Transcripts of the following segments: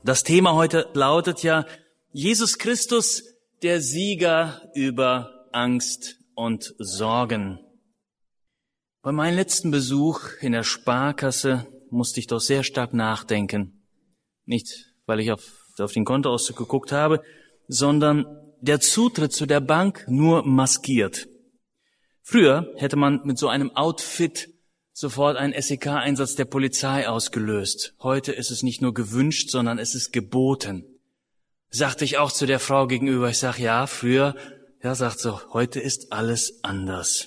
Das Thema heute lautet ja Jesus Christus, der Sieger über Angst und Sorgen. Bei meinem letzten Besuch in der Sparkasse musste ich doch sehr stark nachdenken. Nicht, weil ich auf den Kontoauszug geguckt habe, sondern der Zutritt zu der Bank nur maskiert. Früher hätte man mit so einem Outfit sofort einen SEK-Einsatz der Polizei ausgelöst. Heute ist es nicht nur gewünscht, sondern es ist geboten. Sagte ich auch zu der Frau gegenüber. Ich sage, ja, früher, ja, sagt so, heute ist alles anders.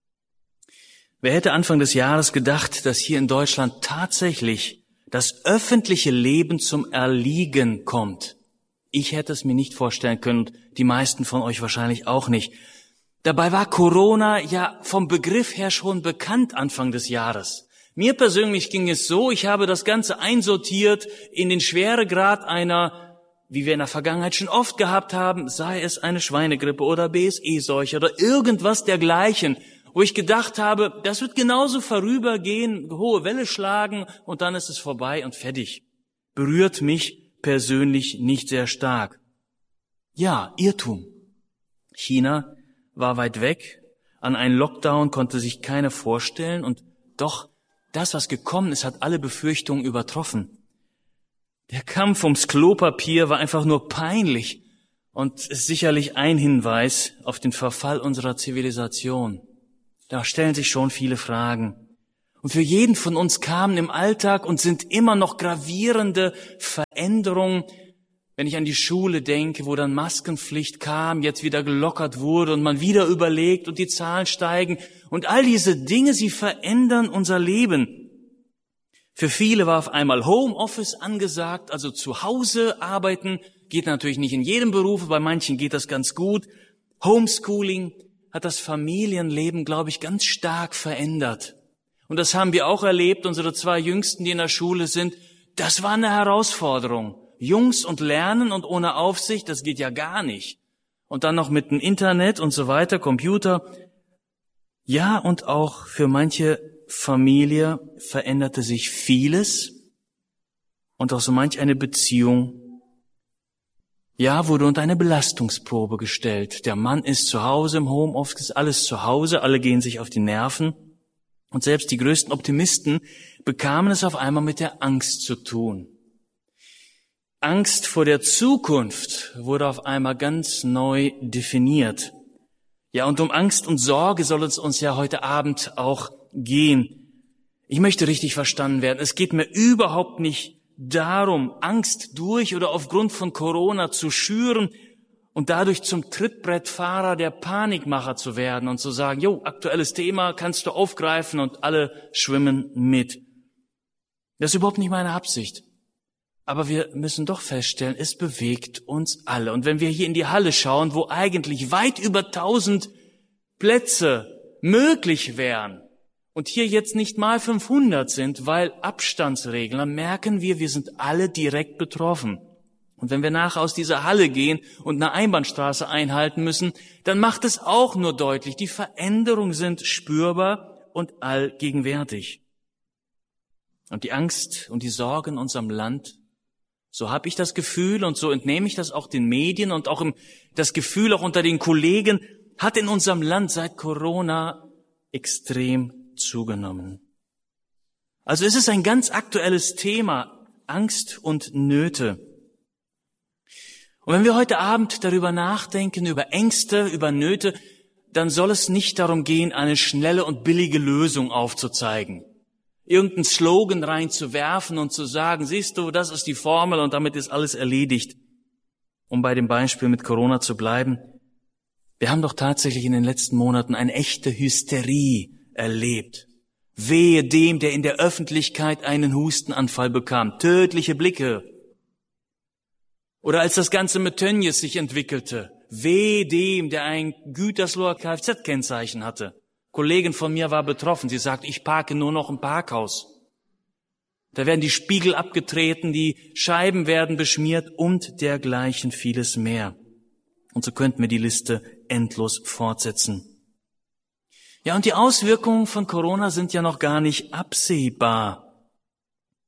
Wer hätte Anfang des Jahres gedacht, dass hier in Deutschland tatsächlich das öffentliche Leben zum Erliegen kommt? Ich hätte es mir nicht vorstellen können und die meisten von euch wahrscheinlich auch nicht. Dabei war Corona ja vom Begriff her schon bekannt Anfang des Jahres. Mir persönlich ging es so, ich habe das Ganze einsortiert in den Schweregrad einer, wie wir in der Vergangenheit schon oft gehabt haben, sei es eine Schweinegrippe oder BSE-Seuche oder irgendwas dergleichen, wo ich gedacht habe, das wird genauso vorübergehen, hohe Welle schlagen und dann ist es vorbei und fertig. Berührt mich persönlich nicht sehr stark. Ja, Irrtum. China war weit weg, an einen Lockdown konnte sich keiner vorstellen und doch, das, was gekommen ist, hat alle Befürchtungen übertroffen. Der Kampf ums Klopapier war einfach nur peinlich und ist sicherlich ein Hinweis auf den Verfall unserer Zivilisation. Da stellen sich schon viele Fragen. Und für jeden von uns kamen im Alltag und sind immer noch gravierende Veränderungen. Wenn ich an die Schule denke, wo dann Maskenpflicht kam, jetzt wieder gelockert wurde und man wieder überlegt und die Zahlen steigen und all diese Dinge, sie verändern unser Leben. Für viele war auf einmal Homeoffice angesagt, also zu Hause arbeiten, geht natürlich nicht in jedem Beruf, bei manchen geht das ganz gut. Homeschooling hat das Familienleben, glaube ich, ganz stark verändert. Und das haben wir auch erlebt, unsere 2 Jüngsten, die in der Schule sind, das war eine Herausforderung. Jungs und Lernen und ohne Aufsicht, das geht ja gar nicht. Und dann noch mit dem Internet und so weiter, Computer. Ja, und auch für manche Familie veränderte sich vieles und auch so manch eine Beziehung, ja, wurde unter eine Belastungsprobe gestellt. Der Mann ist zu Hause im Homeoffice, alles zu Hause, alle gehen sich auf die Nerven. Und selbst die größten Optimisten bekamen es auf einmal mit der Angst zu tun. Angst vor der Zukunft wurde auf einmal ganz neu definiert. Ja, und um Angst und Sorge soll es uns ja heute Abend auch gehen. Ich möchte richtig verstanden werden. Es geht mir überhaupt nicht darum, Angst durch oder aufgrund von Corona zu schüren und dadurch zum Trittbrettfahrer der Panikmacher zu werden und zu sagen, jo, aktuelles Thema kannst du aufgreifen und alle schwimmen mit. Das ist überhaupt nicht meine Absicht. Aber wir müssen doch feststellen, es bewegt uns alle. Und wenn wir hier in die Halle schauen, wo eigentlich weit über 1000 Plätze möglich wären und hier jetzt nicht mal 500 sind, weil Abstandsregeln, dann merken wir sind alle direkt betroffen. Und wenn wir nachher aus dieser Halle gehen und eine Einbahnstraße einhalten müssen, dann macht es auch nur deutlich, die Veränderungen sind spürbar und allgegenwärtig. Und die Angst und die Sorge in unserem Land, so habe ich das Gefühl und so entnehme ich das auch den Medien und auch das Gefühl auch unter den Kollegen, hat in unserem Land seit Corona extrem zugenommen. Also es ist ein ganz aktuelles Thema, Angst und Nöte. Und wenn wir heute Abend darüber nachdenken, über Ängste, über Nöte, dann soll es nicht darum gehen, eine schnelle und billige Lösung aufzuzeigen. Irgendeinen Slogan reinzuwerfen und zu sagen, siehst du, das ist die Formel und damit ist alles erledigt. Um bei dem Beispiel mit Corona zu bleiben. Wir haben doch tatsächlich in den letzten Monaten eine echte Hysterie erlebt. Wehe dem, der in der Öffentlichkeit einen Hustenanfall bekam. Tödliche Blicke. Oder als das Ganze mit Tönnies sich entwickelte. Wehe dem, der ein Gütersloher Kfz-Kennzeichen hatte. Kollegin von mir war betroffen. Sie sagt, ich parke nur noch im Parkhaus. Da werden die Spiegel abgetreten, die Scheiben werden beschmiert und dergleichen vieles mehr. Und so könnten wir die Liste endlos fortsetzen. Ja, und die Auswirkungen von Corona sind ja noch gar nicht absehbar.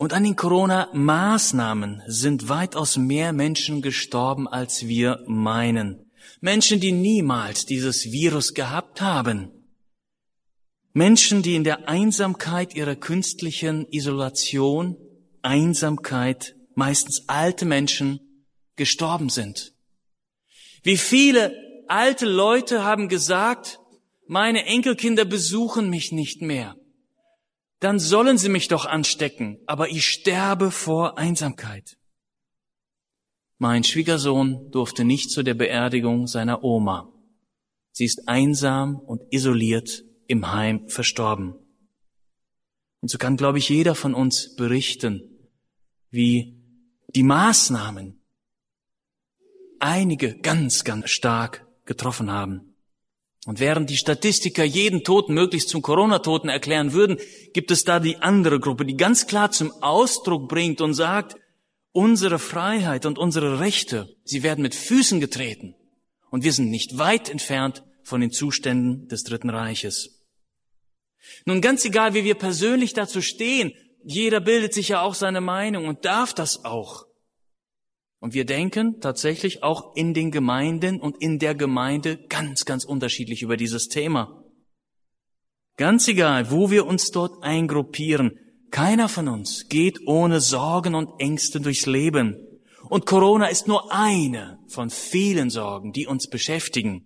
Und an den Corona-Maßnahmen sind weitaus mehr Menschen gestorben, als wir meinen. Menschen, die niemals dieses Virus gehabt haben. Menschen, die in der Einsamkeit ihrer künstlichen Isolation, Einsamkeit, meistens alte Menschen, gestorben sind. Wie viele alte Leute haben gesagt, meine Enkelkinder besuchen mich nicht mehr. Dann sollen sie mich doch anstecken, aber ich sterbe vor Einsamkeit. Mein Schwiegersohn durfte nicht zu der Beerdigung seiner Oma. Sie ist einsam und isoliert im Heim verstorben. Und so kann, glaube ich, jeder von uns berichten, wie die Maßnahmen einige ganz, ganz stark getroffen haben. Und während die Statistiker jeden Toten möglichst zum Corona-Toten erklären würden, gibt es da die andere Gruppe, die ganz klar zum Ausdruck bringt und sagt, unsere Freiheit und unsere Rechte, sie werden mit Füßen getreten. Und wir sind nicht weit entfernt von den Zuständen des Dritten Reiches. Nun, ganz egal, wie wir persönlich dazu stehen, jeder bildet sich ja auch seine Meinung und darf das auch. Und wir denken tatsächlich auch in den Gemeinden und in der Gemeinde ganz, ganz unterschiedlich über dieses Thema. Ganz egal, wo wir uns dort eingruppieren, keiner von uns geht ohne Sorgen und Ängste durchs Leben. Und Corona ist nur eine von vielen Sorgen, die uns beschäftigen.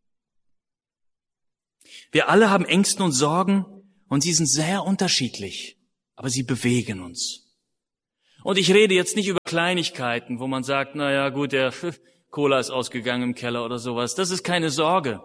Wir alle haben Ängste und Sorgen und sie sind sehr unterschiedlich, aber sie bewegen uns. Und ich rede jetzt nicht über Kleinigkeiten, wo man sagt, na ja, gut, der Cola ist ausgegangen im Keller oder sowas. Das ist keine Sorge.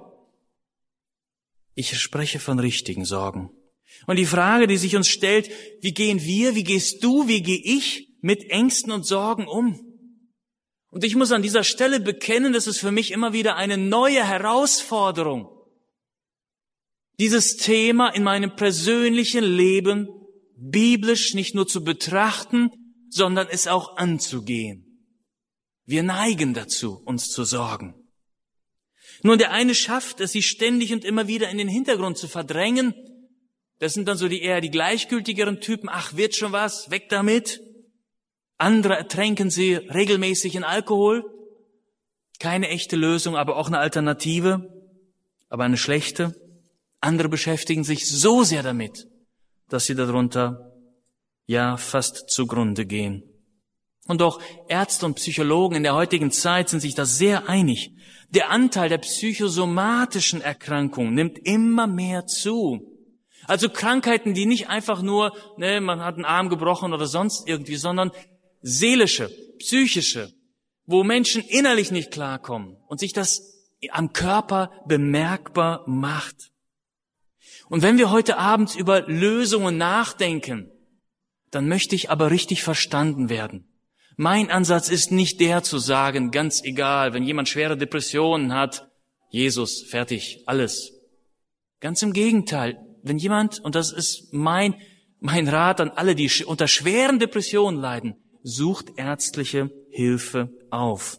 Ich spreche von richtigen Sorgen. Und die Frage, die sich uns stellt, wie gehen wir, wie gehst du, wie gehe ich mit Ängsten und Sorgen um? Und ich muss an dieser Stelle bekennen, das ist für mich immer wieder eine neue Herausforderung, dieses Thema in meinem persönlichen Leben biblisch nicht nur zu betrachten, sondern es auch anzugehen. Wir neigen dazu, uns zu sorgen. Nun, der eine schafft es, sich ständig und immer wieder in den Hintergrund zu verdrängen. Das sind dann so eher die gleichgültigeren Typen. Ach, wird schon was, weg damit. Andere ertränken sie regelmäßig in Alkohol. Keine echte Lösung, aber auch eine Alternative, aber eine schlechte. Andere beschäftigen sich so sehr damit, dass sie darunter ja fast zugrunde gehen. Und auch Ärzte und Psychologen in der heutigen Zeit sind sich da sehr einig. Der Anteil der psychosomatischen Erkrankungen nimmt immer mehr zu. Also Krankheiten, die nicht einfach nur, man hat einen Arm gebrochen oder sonst irgendwie, sondern seelische, psychische, wo Menschen innerlich nicht klarkommen und sich das am Körper bemerkbar macht. Und wenn wir heute Abend über Lösungen nachdenken, dann möchte ich aber richtig verstanden werden. Mein Ansatz ist nicht der zu sagen, ganz egal, wenn jemand schwere Depressionen hat, Jesus, fertig, alles. Ganz im Gegenteil, wenn jemand, und das ist mein Rat an alle, die unter schweren Depressionen leiden, sucht ärztliche Hilfe auf.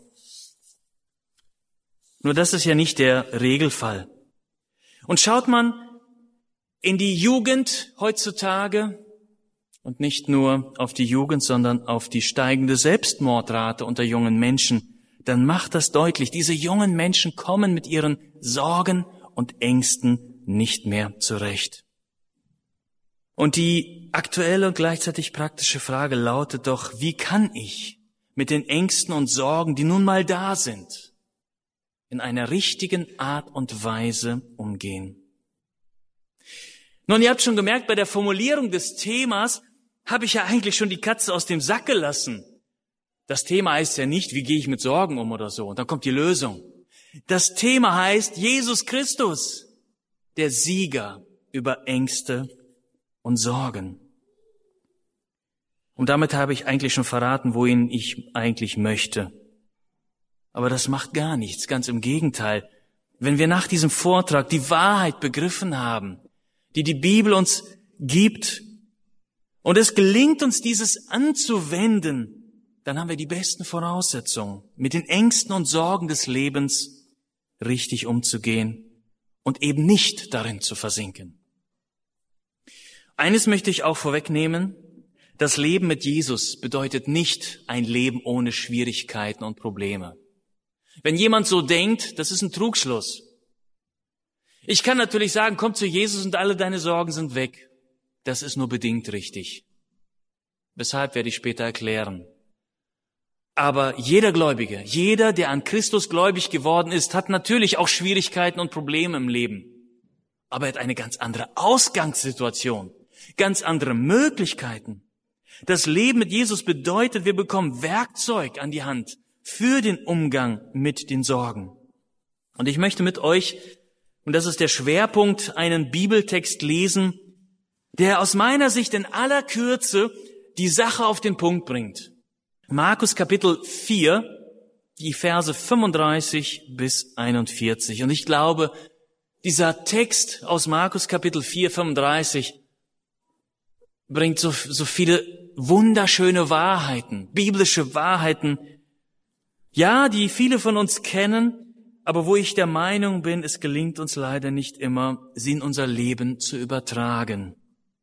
Nur das ist ja nicht der Regelfall. Und schaut man in die Jugend heutzutage, und nicht nur auf die Jugend, sondern auf die steigende Selbstmordrate unter jungen Menschen, dann macht das deutlich, diese jungen Menschen kommen mit ihren Sorgen und Ängsten nicht mehr zurecht. Und die aktuelle und gleichzeitig praktische Frage lautet doch, wie kann ich mit den Ängsten und Sorgen, die nun mal da sind, in einer richtigen Art und Weise umgehen? Nun, ihr habt schon gemerkt, bei der Formulierung des Themas habe ich ja eigentlich schon die Katze aus dem Sack gelassen. Das Thema heißt ja nicht, wie gehe ich mit Sorgen um oder so. Und dann kommt die Lösung. Das Thema heißt Jesus Christus, der Sieger über Ängste und Sorgen. Und damit habe ich eigentlich schon verraten, wohin ich eigentlich möchte. Aber das macht gar nichts, ganz im Gegenteil. Wenn wir nach diesem Vortrag die Wahrheit begriffen haben, die die Bibel uns gibt, und es gelingt uns, dieses anzuwenden, dann haben wir die besten Voraussetzungen, mit den Ängsten und Sorgen des Lebens richtig umzugehen und eben nicht darin zu versinken. Eines möchte ich auch vorwegnehmen. Das Leben mit Jesus bedeutet nicht ein Leben ohne Schwierigkeiten und Probleme. Wenn jemand so denkt, das ist ein Trugschluss. Ich kann natürlich sagen, komm zu Jesus und alle deine Sorgen sind weg. Das ist nur bedingt richtig. Weshalb werde ich später erklären. Aber jeder Gläubige, jeder, der an Christus gläubig geworden ist, hat natürlich auch Schwierigkeiten und Probleme im Leben. Aber er hat eine ganz andere Ausgangssituation, ganz andere Möglichkeiten. Das Leben mit Jesus bedeutet, wir bekommen Werkzeug an die Hand für den Umgang mit den Sorgen. Und ich möchte mit euch, und das ist der Schwerpunkt, einen Bibeltext lesen, der aus meiner Sicht in aller Kürze die Sache auf den Punkt bringt. Markus Kapitel 4, die Verse 35 bis 41. Und ich glaube, dieser Text aus Markus Kapitel 4, 35 bringt so viele wunderschöne Wahrheiten, biblische Wahrheiten, ja, die viele von uns kennen, aber wo ich der Meinung bin, es gelingt uns leider nicht immer, sie in unser Leben zu übertragen.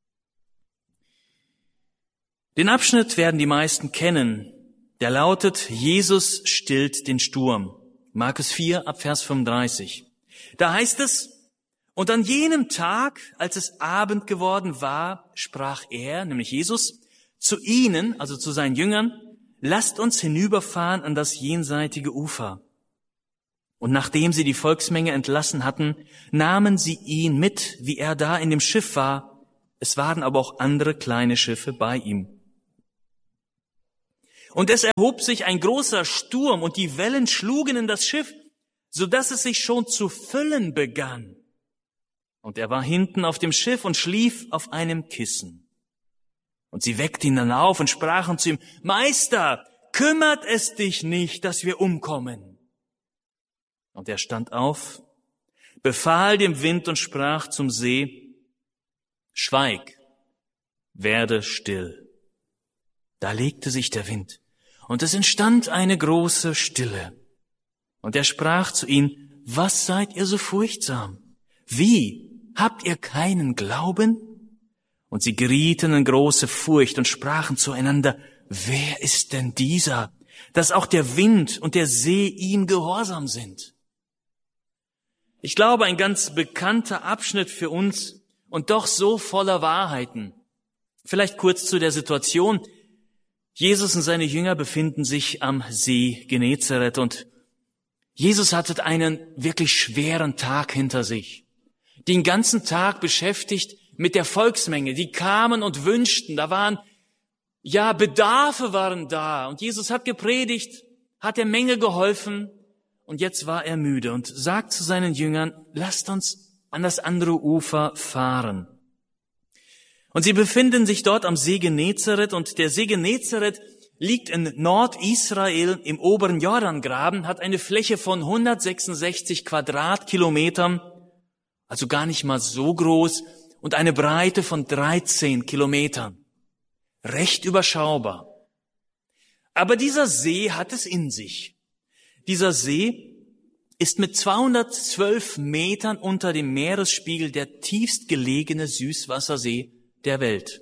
Den Abschnitt werden die meisten kennen. Der lautet, Jesus stillt den Sturm. Markus 4, ab Vers 35. Da heißt es, und an jenem Tag, als es Abend geworden war, sprach er, nämlich Jesus, zu ihnen, also zu seinen Jüngern, lasst uns hinüberfahren an das jenseitige Ufer. Und nachdem sie die Volksmenge entlassen hatten, nahmen sie ihn mit, wie er da in dem Schiff war. Es waren aber auch andere kleine Schiffe bei ihm. Und es erhob sich ein großer Sturm und die Wellen schlugen in das Schiff, so dass es sich schon zu füllen begann. Und er war hinten auf dem Schiff und schlief auf einem Kissen. Und sie weckten ihn dann auf und sprachen zu ihm, Meister, kümmert es dich nicht, dass wir umkommen? Und er stand auf, befahl dem Wind und sprach zum See, schweig, werde still. Da legte sich der Wind, und es entstand eine große Stille. Und er sprach zu ihnen, was seid ihr so furchtsam? Wie? Habt ihr keinen Glauben? Und sie gerieten in große Furcht und sprachen zueinander, wer ist denn dieser, dass auch der Wind und der See ihm gehorsam sind? Ich glaube, ein ganz bekannter Abschnitt für uns und doch so voller Wahrheiten. Vielleicht kurz zu der Situation. Jesus und seine Jünger befinden sich am See Genezareth und Jesus hatte einen wirklich schweren Tag hinter sich. Den ganzen Tag beschäftigt mit der Volksmenge. Die kamen und wünschten, da waren, ja, Bedarfe waren da. Und Jesus hat gepredigt, hat der Menge geholfen und jetzt war er müde und sagt zu seinen Jüngern, lasst uns an das andere Ufer fahren. Und sie befinden sich dort am See Genezareth und der See Genezareth liegt in Nordisrael im oberen Jordangraben, hat eine Fläche von 166 Quadratkilometern, also gar nicht mal so groß, und eine Breite von 13 Kilometern. Recht überschaubar. Aber dieser See hat es in sich. Dieser See ist mit 212 Metern unter dem Meeresspiegel der tiefst gelegene Süßwassersee der Welt.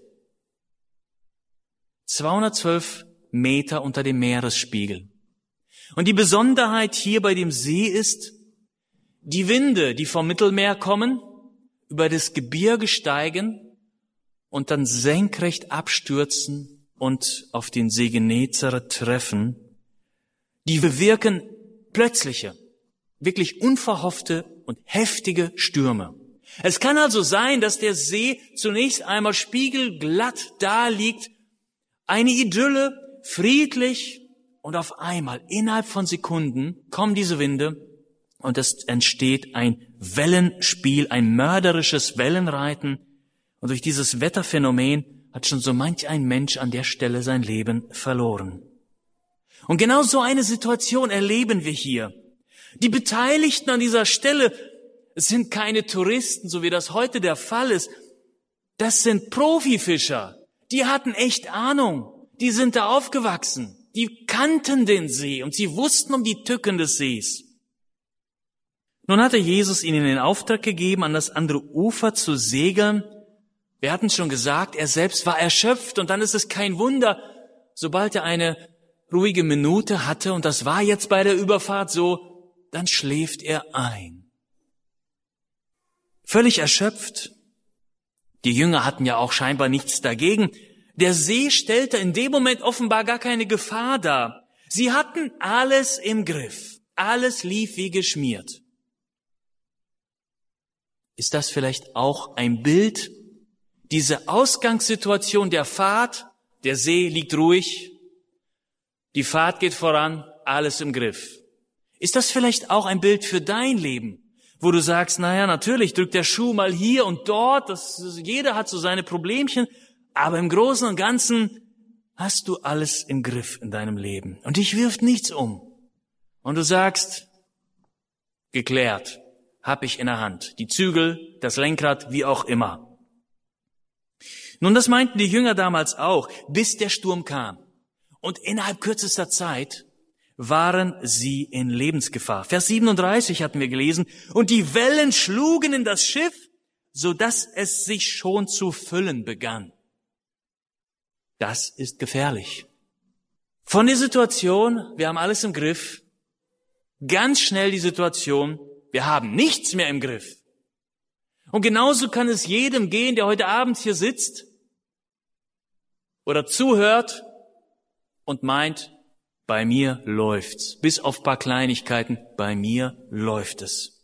212 Meter unter dem Meeresspiegel. Und die Besonderheit hier bei dem See ist, die Winde, die vom Mittelmeer kommen, über das Gebirge steigen und dann senkrecht abstürzen und auf den See Genezareth treffen, die bewirken plötzliche, wirklich unverhoffte und heftige Stürme. Es kann also sein, dass der See zunächst einmal spiegelglatt da liegt, eine Idylle, friedlich, und auf einmal, innerhalb von Sekunden, kommen diese Winde und es entsteht ein Wellenspiel, ein mörderisches Wellenreiten. Und durch dieses Wetterphänomen hat schon so manch ein Mensch an der Stelle sein Leben verloren. Und genau so eine Situation erleben wir hier. Die Beteiligten an dieser Stelle sind keine Touristen, so wie das heute der Fall ist. Das sind Profifischer. Die hatten echt Ahnung. Die sind da aufgewachsen. Die kannten den See und sie wussten um die Tücken des Sees. Nun hatte Jesus ihnen den Auftrag gegeben, an das andere Ufer zu segeln. Wir hatten schon gesagt, er selbst war erschöpft und dann ist es kein Wunder, sobald er eine ruhige Minute hatte, und das war jetzt bei der Überfahrt so, dann schläft er ein. Völlig erschöpft. Die Jünger hatten ja auch scheinbar nichts dagegen. Der See stellte in dem Moment offenbar gar keine Gefahr dar. Sie hatten alles im Griff. Alles lief wie geschmiert. Ist das vielleicht auch ein Bild? Diese Ausgangssituation der Fahrt, der See liegt ruhig, die Fahrt geht voran, alles im Griff. Ist das vielleicht auch ein Bild für dein Leben, wo du sagst, naja, natürlich drückt der Schuh mal hier und dort, jeder hat so seine Problemchen, aber im Großen und Ganzen hast du alles im Griff in deinem Leben und dich wirft nichts um. Und du sagst, geklärt, hab ich in der Hand, die Zügel, das Lenkrad, wie auch immer. Nun, das meinten die Jünger damals auch, bis der Sturm kam. Und innerhalb kürzester Zeit waren sie in Lebensgefahr. Vers 37 hatten wir gelesen. Und die Wellen schlugen in das Schiff, so dass es sich schon zu füllen begann. Das ist gefährlich. Von der Situation, wir haben alles im Griff, ganz schnell die Situation, wir haben nichts mehr im Griff. Und genauso kann es jedem gehen, der heute Abend hier sitzt oder zuhört und meint, bei mir läuft's. Bis auf ein paar Kleinigkeiten, bei mir läuft es.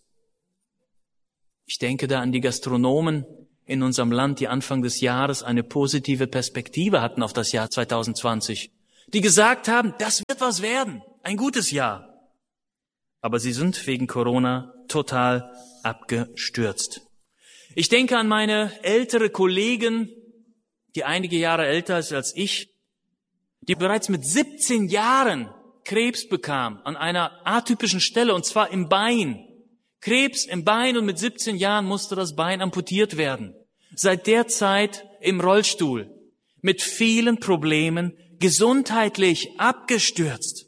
Ich denke da an die Gastronomen in unserem Land, die Anfang des Jahres eine positive Perspektive hatten auf das Jahr 2020. Die gesagt haben, das wird was werden, ein gutes Jahr. Aber sie sind wegen Corona total abgestürzt. Ich denke an meine ältere Kollegin, die einige Jahre älter ist als ich, die bereits mit 17 Jahren Krebs bekam an einer atypischen Stelle, und zwar im Bein. Krebs im Bein, und mit 17 Jahren musste das Bein amputiert werden. Seit der Zeit im Rollstuhl, mit vielen Problemen, gesundheitlich abgestürzt.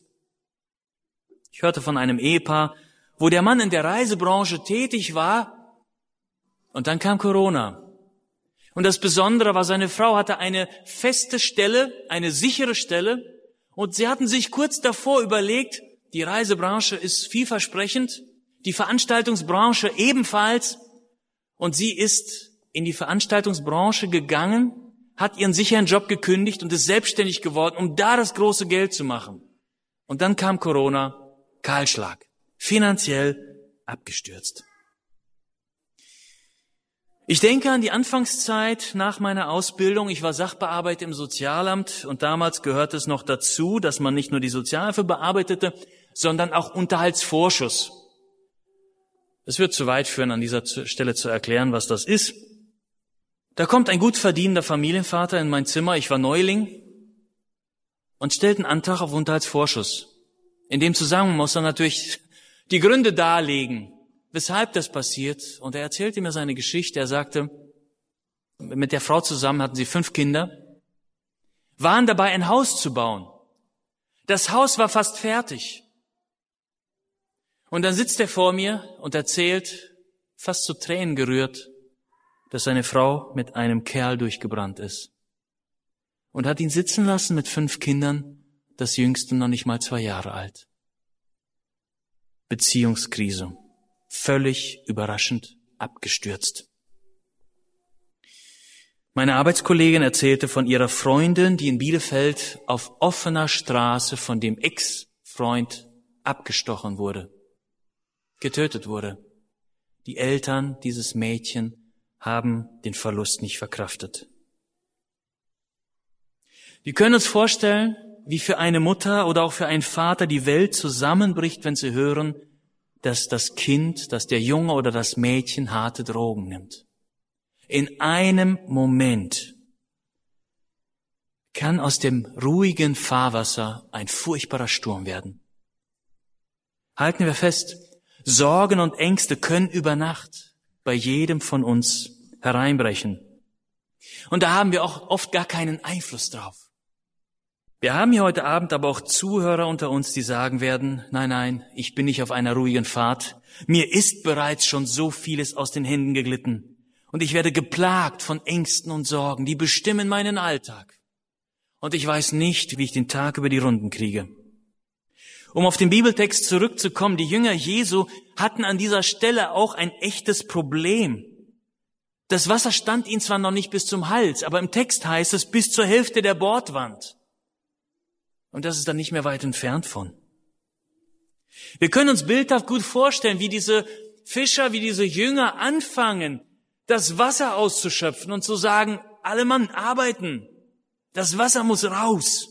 Ich hörte von einem Ehepaar, wo der Mann in der Reisebranche tätig war, und dann kam Corona. Und das Besondere war, seine Frau hatte eine feste Stelle, eine sichere Stelle, und sie hatten sich kurz davor überlegt, die Reisebranche ist vielversprechend, die Veranstaltungsbranche ebenfalls, und sie ist in die Veranstaltungsbranche gegangen, hat ihren sicheren Job gekündigt und ist selbstständig geworden, um da das große Geld zu machen. Und dann kam Corona, Kahlschlag, finanziell abgestürzt. Ich denke an die Anfangszeit nach meiner Ausbildung. Ich war Sachbearbeiter im Sozialamt, und damals gehörte es noch dazu, dass man nicht nur die Sozialhilfe bearbeitete, sondern auch Unterhaltsvorschuss. Es wird zu weit führen, an dieser Stelle zu erklären, was das ist. Da kommt ein gut verdienender Familienvater in mein Zimmer, ich war Neuling, und stellt einen Antrag auf Unterhaltsvorschuss. In dem Zusammenhang muss er natürlich die Gründe darlegen, weshalb das passiert. Und er erzählte mir seine Geschichte. Er sagte, mit der Frau zusammen hatten sie 5 Kinder, waren dabei, ein Haus zu bauen. Das Haus war fast fertig. Und dann sitzt er vor mir und erzählt, fast zu Tränen gerührt, dass seine Frau mit einem Kerl durchgebrannt ist. Und hat ihn sitzen lassen mit 5 Kindern, das jüngste noch nicht mal 2 Jahre alt. Beziehungskrise. Völlig überraschend abgestürzt. Meine Arbeitskollegin erzählte von ihrer Freundin, die in Bielefeld auf offener Straße von dem Ex-Freund abgestochen wurde, getötet wurde. Die Eltern dieses Mädchen haben den Verlust nicht verkraftet. Wir können uns vorstellen, wie für eine Mutter oder auch für einen Vater die Welt zusammenbricht, wenn sie hören, dass das Kind, dass der Junge oder das Mädchen harte Drogen nimmt. In einem Moment kann aus dem ruhigen Fahrwasser ein furchtbarer Sturm werden. Halten wir fest, Sorgen und Ängste können über Nacht bei jedem von uns hereinbrechen. Und da haben wir auch oft gar keinen Einfluss drauf. Wir haben hier heute Abend aber auch Zuhörer unter uns, die sagen werden, nein, ich bin nicht auf einer ruhigen Fahrt. Mir ist bereits schon so vieles aus den Händen geglitten. Und ich werde geplagt von Ängsten und Sorgen, die bestimmen meinen Alltag. Und ich weiß nicht, wie ich den Tag über die Runden kriege. Um auf den Bibeltext zurückzukommen, die Jünger Jesu hatten an dieser Stelle auch ein echtes Problem. Das Wasser stand ihnen zwar noch nicht bis zum Hals, aber im Text heißt es bis zur Hälfte der Bordwand. Und das ist dann nicht mehr weit entfernt von. Wir können uns bildhaft gut vorstellen, wie diese Fischer, wie diese Jünger anfangen, das Wasser auszuschöpfen und zu sagen, alle Mann arbeiten, das Wasser muss raus.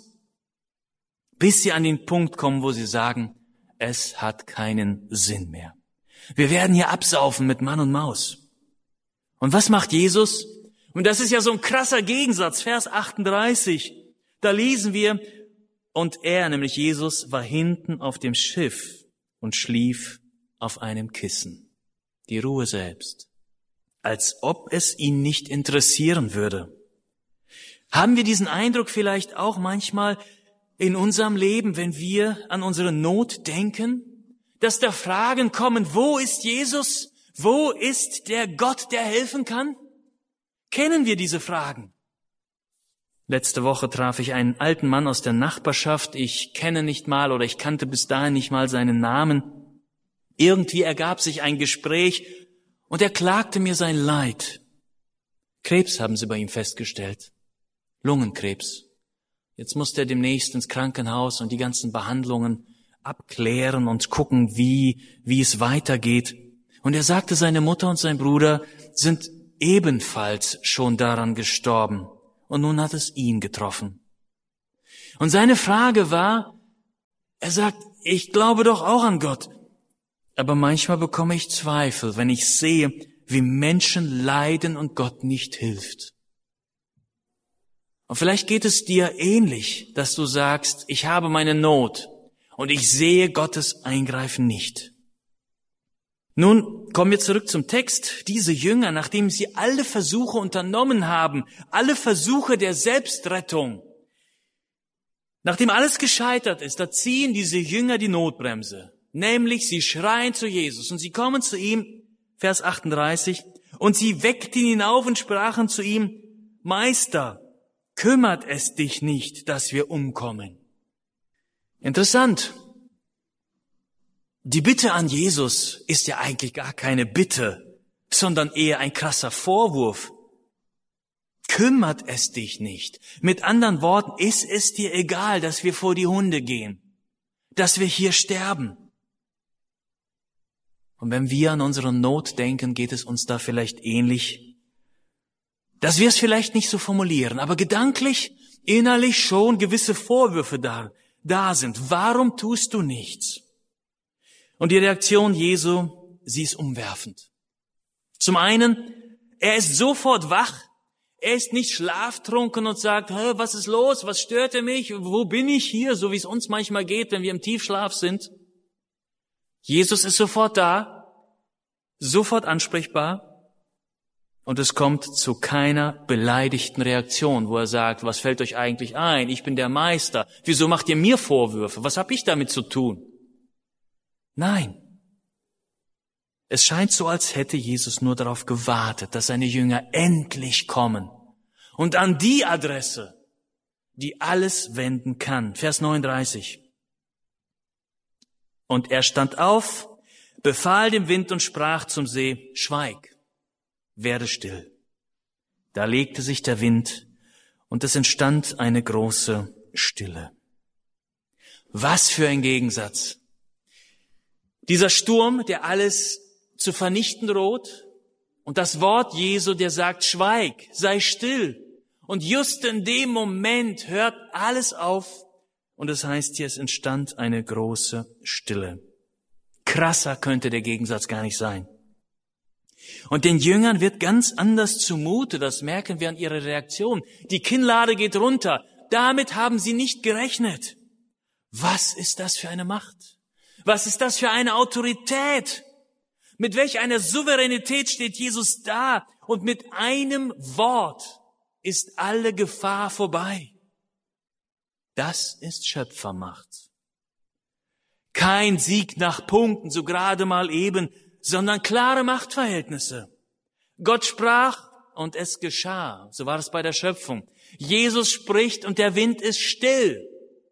Bis sie an den Punkt kommen, wo sie sagen, es hat keinen Sinn mehr. Wir werden hier absaufen mit Mann und Maus. Und was macht Jesus? Und das ist ja so ein krasser Gegensatz, Vers 38. Da lesen wir, und er, nämlich Jesus, war hinten auf dem Schiff und schlief auf einem Kissen. Die Ruhe selbst. Als ob es ihn nicht interessieren würde. Haben wir diesen Eindruck vielleicht auch manchmal in unserem Leben, wenn wir an unsere Not denken, dass da Fragen kommen, wo ist Jesus? Wo ist der Gott, der helfen kann? Kennen wir diese Fragen? Letzte Woche traf ich einen alten Mann aus der Nachbarschaft. Ich kenne nicht mal oder ich kannte bis dahin nicht mal seinen Namen. Irgendwie ergab sich ein Gespräch und er klagte mir sein Leid. Krebs haben sie bei ihm festgestellt. Lungenkrebs. Jetzt muss er demnächst ins Krankenhaus und die ganzen Behandlungen abklären und gucken, wie es weitergeht. Und er sagte, seine Mutter und sein Bruder sind ebenfalls schon daran gestorben. Und nun hat es ihn getroffen. Und seine Frage war, er sagt, ich glaube doch auch an Gott. Aber manchmal bekomme ich Zweifel, wenn ich sehe, wie Menschen leiden und Gott nicht hilft. Und vielleicht geht es dir ähnlich, dass du sagst, ich habe meine Not und ich sehe Gottes Eingreifen nicht. Nun kommen wir zurück zum Text. Diese Jünger, nachdem sie alle Versuche unternommen haben, alle Versuche der Selbstrettung, nachdem alles gescheitert ist, da ziehen diese Jünger die Notbremse. Nämlich, sie schreien zu Jesus und sie kommen zu ihm, Vers 38, und sie weckten ihn auf und sprachen zu ihm, Meister, kümmert es dich nicht, dass wir umkommen? Interessant. Die Bitte an Jesus ist ja eigentlich gar keine Bitte, sondern eher ein krasser Vorwurf. Kümmert es dich nicht? Mit anderen Worten, ist es dir egal, dass wir vor die Hunde gehen, dass wir hier sterben? Und wenn wir an unsere Not denken, geht es uns da vielleicht ähnlich, dass wir es vielleicht nicht so formulieren, aber gedanklich, innerlich schon gewisse Vorwürfe da sind. Warum tust du nichts? Und die Reaktion Jesu, sie ist umwerfend. Zum einen, er ist sofort wach, er ist nicht schlaftrunken und sagt, was ist los, was störte mich, wo bin ich hier, so wie es uns manchmal geht, wenn wir im Tiefschlaf sind. Jesus ist sofort da, sofort ansprechbar und es kommt zu keiner beleidigten Reaktion, wo er sagt, was fällt euch eigentlich ein, ich bin der Meister, wieso macht ihr mir Vorwürfe, was habe ich damit zu tun? Nein. Es scheint so, als hätte Jesus nur darauf gewartet, dass seine Jünger endlich kommen. Und an die Adresse, die alles wenden kann. Vers 39. Und er stand auf, befahl dem Wind und sprach zum See, schweig, werde still. Da legte sich der Wind und es entstand eine große Stille. Was für ein Gegensatz. Dieser Sturm, der alles zu vernichten droht, und das Wort Jesu, der sagt, schweig, sei still. Und just in dem Moment hört alles auf, und es heißt hier, es entstand eine große Stille. Krasser könnte der Gegensatz gar nicht sein. Und den Jüngern wird ganz anders zumute, das merken wir an ihrer Reaktion. Die Kinnlade geht runter, damit haben sie nicht gerechnet. Was ist das für eine Macht? Was ist das für eine Autorität? Mit welch einer Souveränität steht Jesus da? Und mit einem Wort ist alle Gefahr vorbei. Das ist Schöpfermacht. Kein Sieg nach Punkten, so gerade mal eben, sondern klare Machtverhältnisse. Gott sprach und es geschah. So war es bei der Schöpfung. Jesus spricht und der Wind ist still.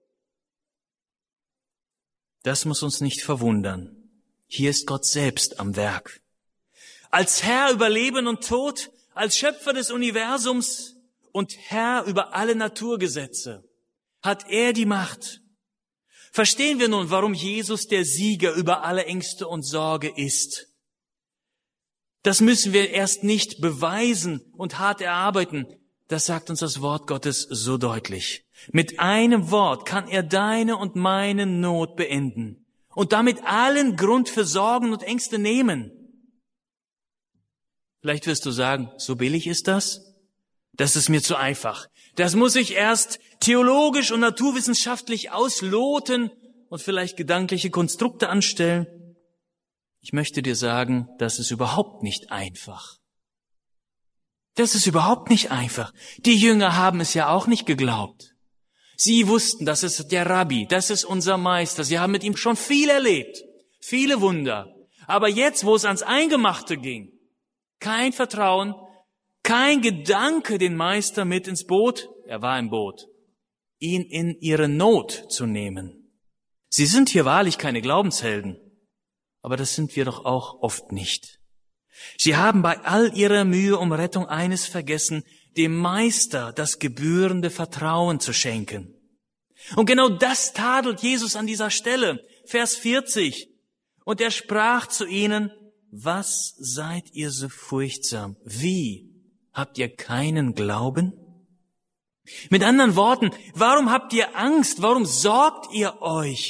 Das muss uns nicht verwundern. Hier ist Gott selbst am Werk. Als Herr über Leben und Tod, als Schöpfer des Universums und Herr über alle Naturgesetze hat er die Macht. Verstehen wir nun, warum Jesus der Sieger über alle Ängste und Sorge ist. Das müssen wir erst nicht beweisen und hart erarbeiten. Das sagt uns das Wort Gottes so deutlich. Mit einem Wort kann er deine und meine Not beenden und damit allen Grund für Sorgen und Ängste nehmen. Vielleicht wirst du sagen, so billig ist das? Das ist mir zu einfach. Das muss ich erst theologisch und naturwissenschaftlich ausloten und vielleicht gedankliche Konstrukte anstellen. Ich möchte dir sagen, das ist überhaupt nicht einfach. Das ist überhaupt nicht einfach. Die Jünger haben es ja auch nicht geglaubt. Sie wussten, das ist der Rabbi, das ist unser Meister. Sie haben mit ihm schon viel erlebt, viele Wunder. Aber jetzt, wo es ans Eingemachte ging, kein Vertrauen, kein Gedanke, den Meister mit ins Boot, er war im Boot, ihn in ihre Not zu nehmen. Sie sind hier wahrlich keine Glaubenshelden. Aber das sind wir doch auch oft nicht. Sie haben bei all ihrer Mühe um Rettung eines vergessen, dem Meister das gebührende Vertrauen zu schenken. Und genau das tadelt Jesus an dieser Stelle. Vers 40. Und er sprach zu ihnen, was seid ihr so furchtsam? Wie? Habt ihr keinen Glauben? Mit anderen Worten, warum habt ihr Angst? Warum sorgt ihr euch?